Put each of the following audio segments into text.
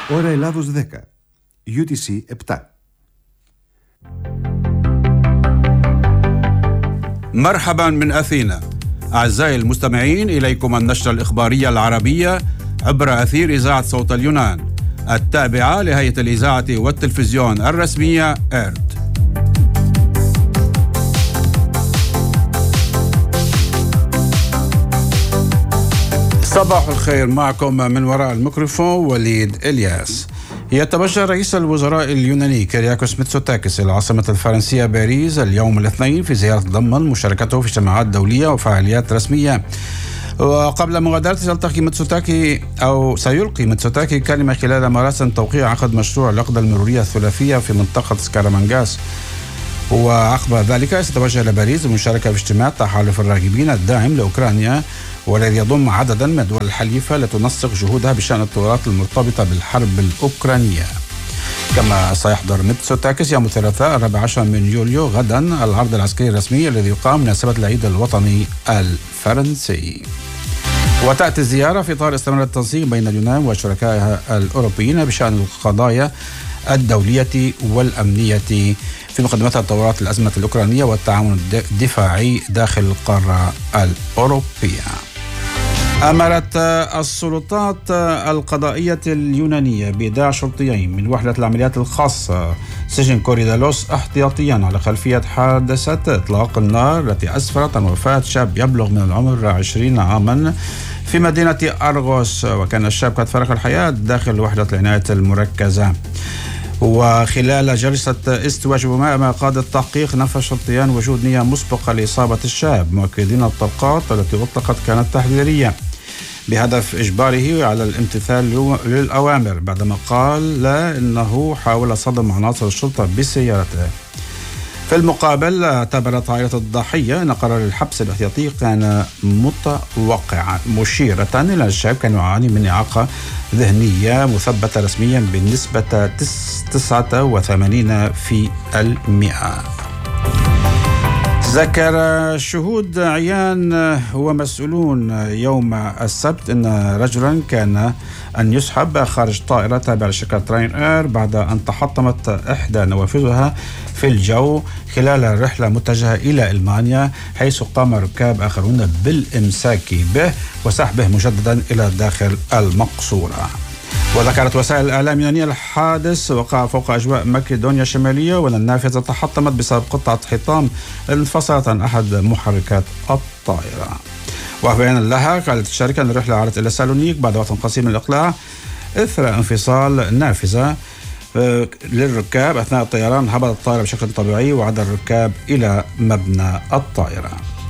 Ώρα Ελλάδος 10, UTC 7. مرحبا من أثينا. أعزائي المستمعين، إليكم النشرة الإخبارية العربية عبر أثير إذاعة صوت اليونان التابعة لهيئة الإذاعة والتلفزيون الرسمية إيرت. صباح الخير، معكم من وراء الميكروفون وليد إلياس. يتبشر رئيس الوزراء اليوناني كيرياكوس ميتسوتاكيس العاصمة الفرنسية باريس اليوم الاثنين في زيارة تضمن مشاركته في اجتماعات دولية وفعاليات رسمية. وقبل مغادرته سيلقي ميتسوتاكي كلمة خلال مراسم توقيع عقد مشروع العقدة المرورية الثلاثية في منطقة سكارامانغاس. وعقب ذلك سيتوجه إلى باريس للمشاركة في اجتماع تحالف الراغبين الداعم لأوكرانيا، والذي يضم عددا من الدول الحليفة لتنسق جهودها بشأن التطورات المرتبطة بالحرب الأوكرانية. كما سيحضر ميتسوتاكيس يوم الثلاثاء 14 من يوليو غدا العرض العسكري الرسمي الذي يقام مناسبة العيد الوطني الفرنسي. وتأتي الزيارة في إطار استمرار التنسيق بين اليونان وشركائها الأوروبيين بشأن القضايا الدولية والأمنية في مقدمتها تطورات الأزمة الأوكرانية والتعاون الدفاعي داخل القارة الأوروبية. أمرت السلطات القضائية اليونانية بإيداع شرطيين من وحدة العمليات الخاصة سجن كوريدالوس احتياطيا على خلفية حادثة إطلاق النار التي أسفرت عن وفاة شاب يبلغ من العمر 20 عاما في مدينة أرغوس، وكان الشاب قد فارق الحياة داخل وحدة العناية المركزة. وخلال جلسة استواج أمام قادة التحقيق نفى الشرطيان وجود نية مسبقة لإصابة الشاب، مؤكدين الطلقات التي أطلقت كانت تحذيرية بهدف إجباره على الامتثال للأوامر، بعدما قال لا إنه حاول صدم عناصر الشرطة بسيارته. في المقابل اعتبرت عائلة الضحية أن قرار الحبس الاحتياطي كان متوقعا، مشيرة إلى الشاب كان يعاني من إعاقة ذهنية مثبتة رسميا بنسبة 89%. ذكر شهود عيان ومسؤولون يوم السبت أن رجلا كان أن يسحب خارج طائرة تابعة لشركة راين اير بعد أن تحطمت إحدى نوافذها في الجو خلال رحلة متجهة إلى ألمانيا، حيث قام ركاب آخرون بالإمساك به وسحبه مجددا إلى داخل المقصورة. وذكرت وسائل الإعلام اليونانية الحادث وقع فوق أجواء مقدونيا الشمالية، وأن النافذة تحطمت بسبب قطعة حيطان انفصلت عن أحد محركات الطائرة. وبيانا لها قالت الشركة أن الرحلة عادت إلى سالونيك بعد وقت قصير من الإقلاع إثر انفصال نافذة للركاب أثناء الطيران. هبطت الطائرة بشكل طبيعي وعاد الركاب إلى مبنى الطائرة.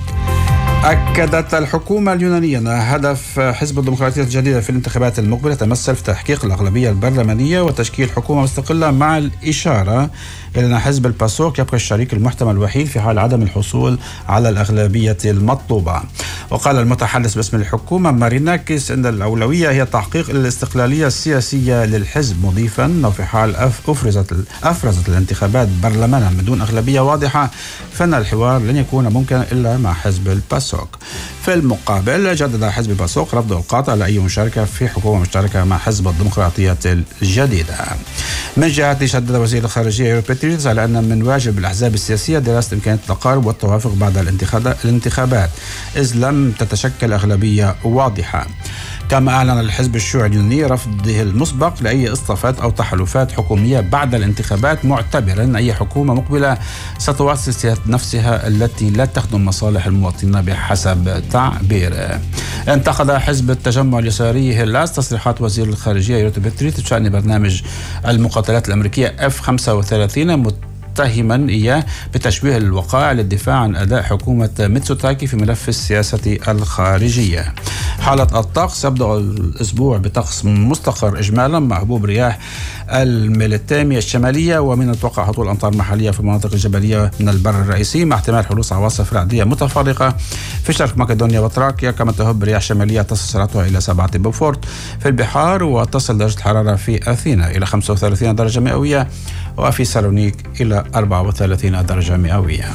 أكدت الحكومة اليونانية أن هدف حزب الديمقراطية الجديدة في الانتخابات المقبلة يتمثل في تحقيق الأغلبية البرلمانية وتشكيل حكومة مستقلة، مع الإشارة إلى أن حزب الباسوك يبقى الشريك المحتمل الوحيد في حال عدم الحصول على الأغلبية المطلوبة. وقال المتحدث باسم الحكومة ماريناكيس أن الأولوية هي تحقيق الاستقلالية السياسية للحزب، مضيفا أنه في حال أفرزت الانتخابات برلمانا من دون أغلبية واضحة فإن الحوار لن يكون ممكنا إلا مع حزب الباسوك. في المقابل جدد حزب الباسوك رفضه القاطع لأي مشاركة في حكومة مشتركة مع حزب الديمقراطية الجديدة. من جهته شدد وزير الخارجية يورو بيتريس على أن من واجب الأحزاب السياسية دراسة إمكانية التقارب والتوافق بعد الانتخابات إذ لم تتشكل أغلبية واضحة. كما أعلن الحزب الشيوعي اليوناني رفضه المسبق لأي اصطفات أو تحالفات حكومية بعد الانتخابات، معتبرا أن أي حكومة مقبلة ستواصل سياسة نفسها التي لا تخدم مصالح المواطنين بحسب تعبيره. انتقد حزب التجمع اليساري هيلاس تصريحات وزير الخارجية يورو بيتريس بشأن برنامج المقاتلات الأمريكية F-35، متهما إياه بتشويه الوقائع للدفاع عن أداء حكومة ميتسوتاكي في ملف السياسة الخارجية. حالة الطقس يبدأ الأسبوع بطقس مستقر إجمالا مع هبوب رياح الميليتاميا الشمالية، ومن المتوقع هطول أمطار محلية في المناطق الجبلية من البر الرئيسي مع احتمال حدوث عواصف رعدية متفرقة في شرق مقدونيا وتراكيا. كما تهب رياح شمالية تصل سرعتها إلى 7 بوفورت في البحار، وتصل درجة الحرارة في أثينا إلى 35 درجة مئوية وفي سالونيك إلى 34 درجة مئوية.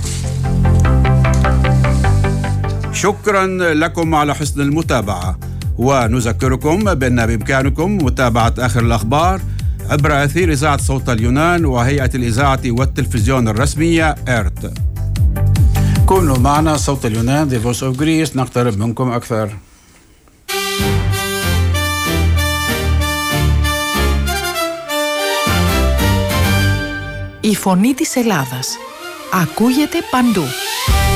شكرا لكم على حسن المتابعة، ونذكركم بأن بإمكانكم متابعة آخر الأخبار عبر أثير إذاعة صوت اليونان وهيئة الإذاعة والتلفزيون الرسمية إرت. كونوا معنا صوت اليونان The Voice of Greece، نقترب منكم أكثر. Η φωνή της Ελλάδας ακούγεται παντού.